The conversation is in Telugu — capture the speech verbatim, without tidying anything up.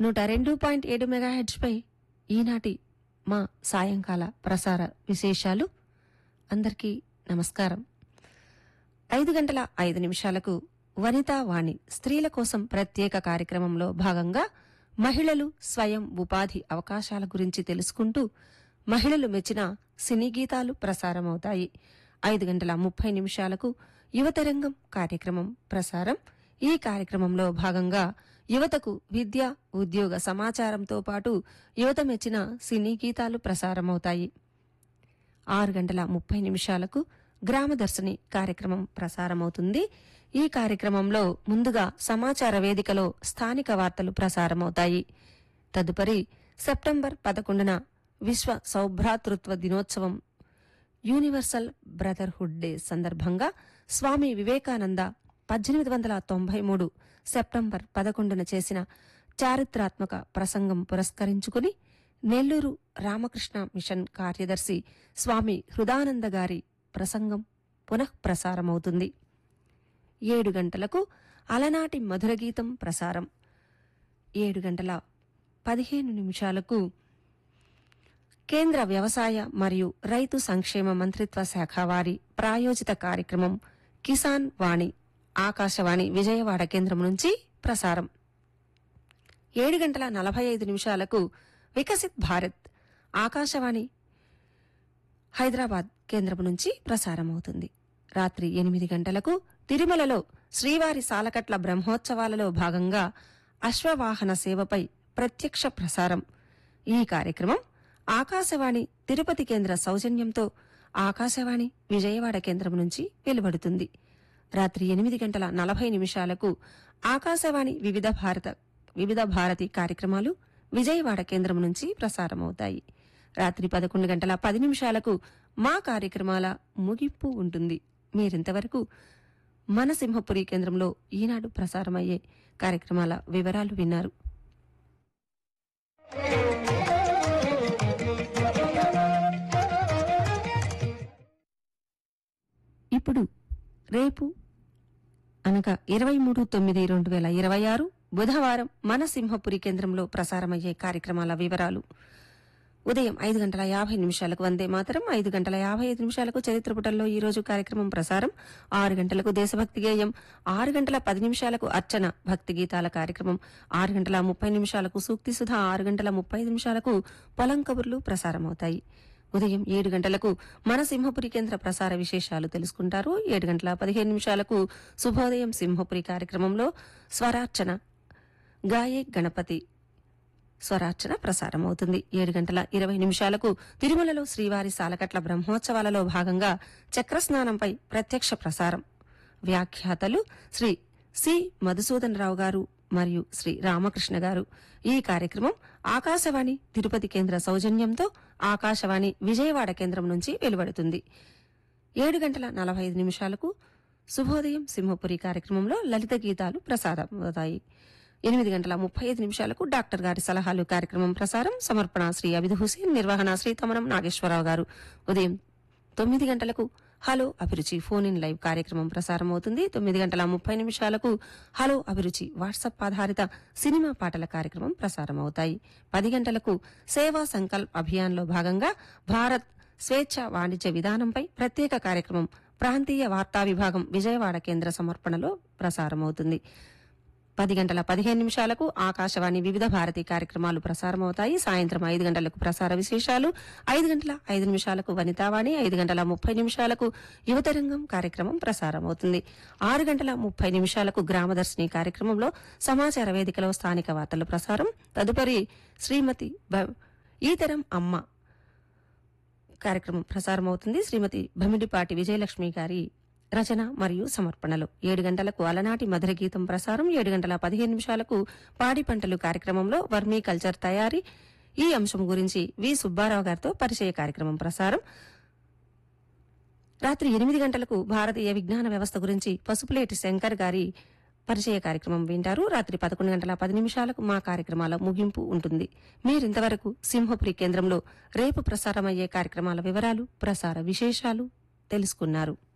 నూట రెండు పాయింట్ ఏడు మెగాహెర్ట్జ్ పై ఈనాటి మా సాయంకాల ప్రసార విశేషాలు. అందరికీ నమస్కారం. ఐదు గంటల ఐదు నిమిషాలకు వనితా వాణి స్త్రీల కోసం ప్రత్యేక కార్యక్రమంలో భాగంగా మహిళలు స్వయం ఉపాధి అవకాశాల గురించి తెలుసుకుంటూ మహిళలు మెచ్చిన సినీ గీతాలు ప్రసారమవుతాయి. ఐదు గంటల ముప్పై నిమిషాలకు యువతరంగం కార్యక్రమం ప్రసారం. ఈ కార్యక్రమంలో భాగంగా యువతకు విద్య, ఉద్యోగ సమాచారంతో పాటు యువత మెచ్చిన సినీ గీతాలు ప్రసారమవుతాయి. ఆరు గంటల ముప్పై నిమిషాలకు గ్రామదర్శిని కార్యక్రమం ప్రసారమవుతుంది. ఈ కార్యక్రమంలో ముందుగా సమాచార వేదికలో స్థానిక వార్తలు ప్రసారమవుతాయి. తదుపరి సెప్టెంబర్ పదకొండున విశ్వ సౌభ్రాతృత్వ దినోత్సవం యూనివర్సల్ బ్రదర్హుడ్ డే సందర్భంగా స్వామి వివేకానంద పద్దెనిమిది వందల తొంభై మూడు సెప్టెంబర్ పదకొండున చేసిన చారిత్రాత్మక ప్రసంగం పురస్కరించుకుని నెల్లూరు రామకృష్ణ మిషన్ కార్యదర్శి స్వామి హృదానంద గారి ప్రసంగం పునః ప్రసారమవుతుంది. ఏడు గంటలకు అలనాటి మధురగీతం ప్రసారం. ఏడు గంటల పదిహేను నిమిషాలకు కేంద్ర వ్యవసాయ మరియు రైతు సంక్షేమ మంత్రిత్వ శాఖ వారి ప్రాయోజిత కార్యక్రమం కిసాన్ వాణి ఆకాశవాణి విజయవాడ కేంద్రం నుంచి ప్రసారం. ఏడు గంటల నలభై ఐదు నిమిషాలకు వికసిత్ భారత్ ఆకాశవాణి హైదరాబాద్ కేంద్రం నుంచి ప్రసారమవుతుంది. రాత్రి ఎనిమిది గంటలకు తిరుమలలో శ్రీవారి సాలకట్ల బ్రహ్మోత్సవాలలో భాగంగా అశ్వవాహన సేవపై ప్రత్యక్ష ప్రసారం. ఈ కార్యక్రమం ఆకాశవాణి తిరుపతి కేంద్ర సౌజన్యంతో ఆకాశవాణి విజయవాడ కేంద్రం నుంచి వెలువడుతుంది. రాత్రి ఎనిమిది గంటల నలభై నిమిషాలకు ఆకాశవాణి వివిధ భారత వివిధ భారతి కార్యక్రమాలు విజయవాడ కేంద్రం నుంచి ప్రసారమవుతాయి. రాత్రి పదకొండు గంటల పది నిమిషాలకు మా కార్యక్రమాల ముగింపు ఉంటుంది. మీరింతవరకు మన సింహపురి కేంద్రంలో ఈనాడు ప్రసారమయ్యే కార్యక్రమాల వివరాలు విన్నారు. ఇప్పుడు రేపు అనగా ఇరవై మూడు తొమ్మిది రెండు వేల ఇరవై ఆరు బుధవారం మన సింహపురి కేంద్రంలో ప్రసారమయ్యే కార్యక్రమాల వివరాలు. ఉదయం ఐదు గంటల యాభై నిమిషాలకు వందే మాతరం, ఐదు గంటల యాభై ఐదు నిమిషాలకు చరిత్ర పుటల్లో ఈ రోజు కార్యక్రమం ప్రసారం. ఆరు గంటలకు దేశభక్తి గేయం, ఆరు గంటల పది నిమిషాలకు అర్చన భక్తి గీతాల కార్యక్రమం, ఆరు గంటల ముప్పై నిమిషాలకు సూక్తి సుధ, ఆరు గంటల ముప్పై ఐదు నిమిషాలకు పొలం కబుర్లు ప్రసారమవుతాయి. ఉదయం ఏడు గంటలకు మన సింహపురి కేంద్ర ప్రసార విశేషాలు తెలుసుకుంటారు. ఏడు గంటల పదిహేను నిమిషాలకు శుభోదయం సింహపురి కార్యక్రమంలో స్వరార్చన గాయే గణపతి స్వరార్చన ప్రసారమవుతుంది. ఏడు గంటల ఇరవై నిమిషాలకు తిరుమలలో శ్రీవారి సాలకట్ల బ్రహ్మోత్సవాలలో భాగంగా చక్రస్నానంపై ప్రత్యక్ష ప్రసారం. వ్యాఖ్యాతలు శ్రీ సి మధుసూదన్ రావు గారు మరియు శ్రీ రామకృష్ణ గారు. ఈ కార్యక్రమం ఆకాశవాణి తిరుపతి కేంద్ర సౌజన్యంతో ఆకాశవాణి విజయవాడ కేంద్రం నుంచి వెలువడుతుంది. ఏడు గంటల నలభై ఐదు నిమిషాలకు శుభోదయం సింహపురి కార్యక్రమంలో లలిత గీతాలు ప్రసారమవుతాయి. ఎనిమిది గంటల ముప్పై ఐదు నిమిషాలకు డాక్టర్ గారి సలహాలు కార్యక్రమం ప్రసారం. సమర్పణ శ్రీ అబిద్ హుసేన్, నిర్వహణ శ్రీ తమనం నాగేశ్వరరావు గారు. ఉదయం తొమ్మిది గంటలకు హలో అభిరుచి ఫోన్ ఇన్ లైవ్ కార్యక్రమం ప్రసారమవుతుంది. తొమ్మిది గంటల ముప్పై నిమిషాలకు హలో అభిరుచి వాట్సాప్ ఆధారిత సినిమా పాటల కార్యక్రమం ప్రసారమవుతాయి. పది గంటలకు సేవా సంకల్ప్ అభియాన్లో భాగంగా భారత్ స్వేచ్ఛ వాణిజ్య విధానంపై ప్రత్యేక కార్యక్రమం ప్రాంతీయ వార్తా విభాగం విజయవాడ కేంద్ర సమర్పణలో ప్రసారమవుతుంది. పది గంటల పదిహేను నిమిషాలకు ఆకాశవాణి వివిధ భారతి కార్యక్రమాలు ప్రసారమవుతాయి. సాయంత్రం ఐదు గంటలకు ప్రసార విశేషాలు, ఐదు గంటల ఐదు నిమిషాలకు వనితావాణి, ఐదు గంటల ముప్పై నిమిషాలకు యువతరంగం కార్యక్రమం ప్రసారమవుతుంది. ఆరు గంటల ముప్పై నిమిషాలకు గ్రామదర్శిని కార్యక్రమంలో సమాచార వేదికలో స్థానిక వార్తలు ప్రసారం. తదుపరి శ్రీమతి ఈతరం అమ్మ కార్యక్రమం ప్రసారమవుతుంది. శ్రీమతి భమిడిపాటి విజయలక్ష్మి గారి రచన మరియు సమర్పణలు. ఏడు గంటలకు అలనాటి మధుర గీతం ప్రసారం. ఏడు గంటల పదిహేను నిమిషాలకు పాడి పంటలు కార్యక్రమంలో వర్మీ కల్చర్ తయారీ ఈ అంశం గురించి వి సుబ్బారావు గారితో పరిచయ కార్యక్రమం ప్రసారం. రాత్రి ఎనిమిది గంటలకు భారతీయ విజ్ఞాన వ్యవస్థ గురించి పసుపులేటి శంకర్ గారి పరిచయ కార్యక్రమం వింటారు. రాత్రి పదకొండు గంటల పది నిమిషాలకు మా కార్యక్రమాల ముగింపు ఉంటుంది. మీరింతవరకు సింహపురి కేంద్రంలో రేపు ప్రసారమయ్యే కార్యక్రమాల వివరాలు, ప్రసార విశేషాలు తెలుసుకున్నారు.